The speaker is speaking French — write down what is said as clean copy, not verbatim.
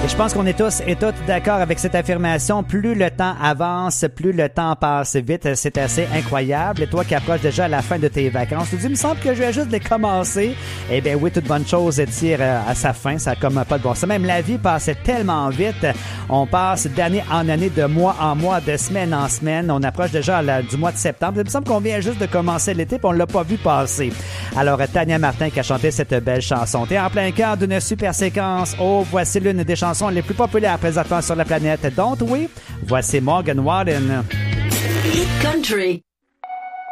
Et je pense qu'on est tous et toutes d'accord avec cette affirmation. Plus le temps avance, plus le temps passe vite. C'est assez incroyable. Et toi qui approches déjà à la fin de tes vacances, tu te dis, il me semble que je vais juste les commencer. Eh bien oui, toute bonne chose tire à sa fin. Ça a comme pas de bon sens. Même la vie passe tellement vite. On passe d'année en année, de mois en mois, de semaine en semaine. On approche déjà du mois de septembre. Il me semble qu'on vient juste de commencer l'été puis on l'a pas vu passer. Alors, Tania Martin qui a chanté cette belle chanson. T'es en plein cœur d'une super séquence. Oh, voici l'une des chansons les plus populaires présentement sur la planète. Donc oui, voici Morgan Wallen. Hit Country.